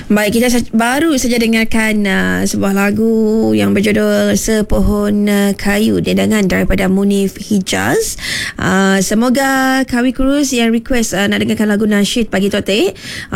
Baik, kita baru saja dengarkan sebuah lagu yang berjudul Sepohon Kayu, dendangan daripada Munif Hijaz. Semoga Kawi Kurus yang request nak dengarkan lagu nasyid pagi tu,